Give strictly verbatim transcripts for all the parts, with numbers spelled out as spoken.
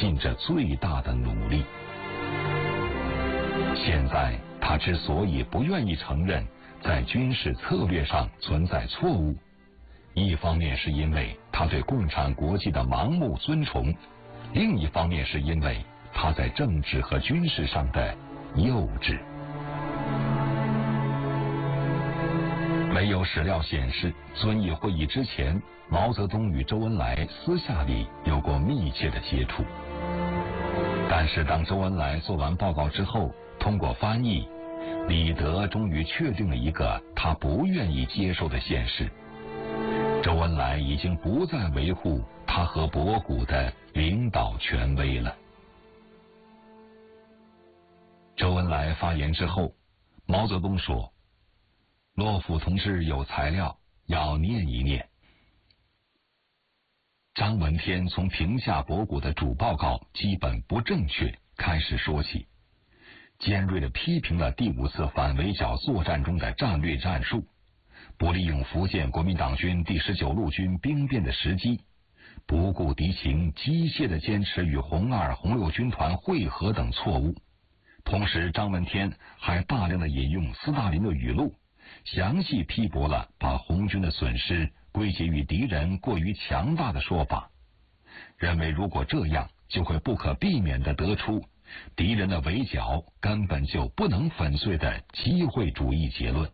尽着最大的努力。现在他之所以不愿意承认在军事策略上存在错误，一方面是因为他对共产国际的盲目尊崇，另一方面是因为他在政治和军事上的幼稚。没有史料显示遵义会议之前，毛泽东与周恩来私下里有过密切的接触。但是当周恩来做完报告之后，通过翻译，李德终于确定了一个他不愿意接受的现实：周恩来已经不再维护他和博古的领导权威了。周恩来发言之后，毛泽东说：“洛甫同志有材料，要念一念。”张闻天从评价博古的主报告基本不正确开始说起，尖锐地批评了第五次反围剿作战中的战略战术，不利用福建国民党军第十九路军兵变的时机，不顾敌情，机械地坚持与红二、红六军团会合等错误。同时，张闻天还大量地引用斯大林的语录，详细批驳了把红军的损失归结于敌人过于强大的说法，认为如果这样，就会不可避免地得出敌人的围剿根本就不能粉碎的机会主义结论。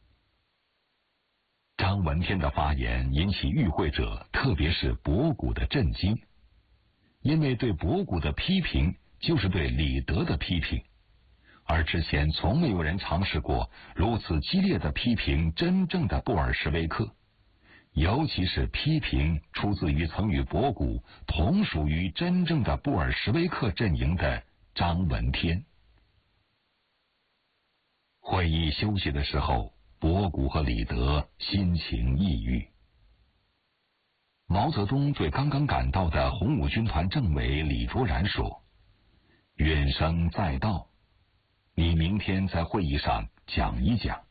张闻天的发言引起与会者，特别是博古的震惊，因为对博古的批评就是对李德的批评，而之前从没有人尝试过如此激烈的批评真正的布尔什维克，尤其是批评出自于曾与博古同属于真正的布尔什维克阵营的张闻天。会议休息的时候，博古和李德心情抑郁。毛泽东对刚刚赶到的红五军团政委李卓然说：“远生再到，你明天在会议上讲一讲。”